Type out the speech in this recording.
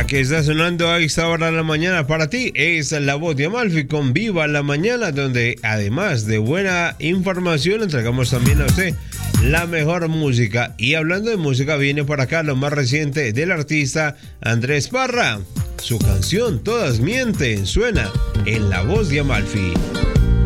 La que está sonando a esta hora de la mañana para ti es La Voz de Amalfi con Viva la Mañana, donde además de buena información entregamos también a usted la mejor música. Y hablando de música, viene por acá lo más reciente del artista Andrés Parra. Su canción Todas Mienten suena en La Voz de Amalfi.